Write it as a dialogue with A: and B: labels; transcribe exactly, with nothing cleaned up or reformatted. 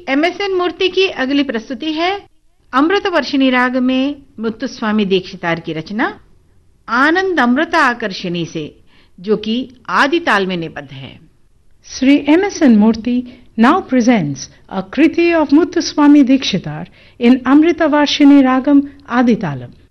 A: MSN मूर्ति की अगली प्रस्तुति है अमृत वर्षिणी राग में मुत्तुस्वामी दीक्षितार की रचना आनंद अमृत आकर्षणी से, जो कि आदि ताल में निबद्ध है।
B: Sri M S N Murthy now presents a kriti of Muthuswami Dikshitar in Amrita Varshini Ragam Aditalam.